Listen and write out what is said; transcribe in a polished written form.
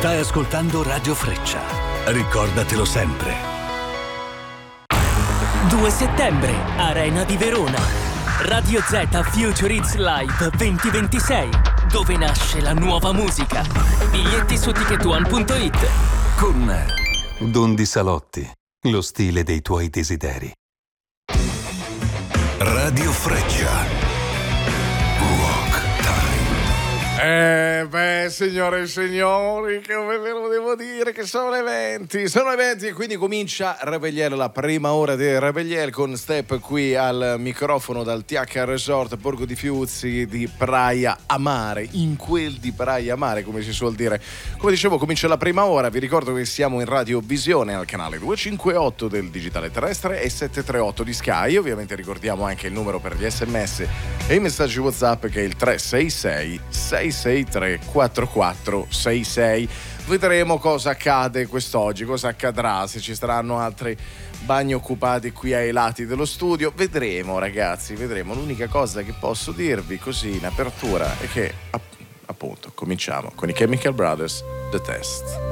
Stai ascoltando Radio Freccia. Ricordatelo sempre. 2 settembre, Arena di Verona. Radio Z Future Hits Live 2026, dove nasce la nuova musica. Biglietti su ticketone.it. Con Don Di Salotti, lo stile dei tuoi desideri. Radio Freccia. Signore e signori, che ve lo devo dire che sono eventi e quindi comincia Revegliel, la prima ora di Revegliel con Step qui al microfono dal TH Resort Borgo di Fiuzzi di Praia a Mare, in quel di Praia a Mare come si suol dire. Come dicevo, comincia la prima ora, vi ricordo che siamo in radiovisione al canale 258 del digitale terrestre e 738 di Sky, ovviamente ricordiamo anche il numero per gli sms e i messaggi WhatsApp che è il 366 663 4466. Vedremo cosa accade quest'oggi, cosa accadrà, se ci saranno altri bagni occupati qui ai lati dello studio. Vedremo, ragazzi, vedremo. L'unica cosa che posso dirvi così in apertura è che appunto cominciamo con i Chemical Brothers, The Test.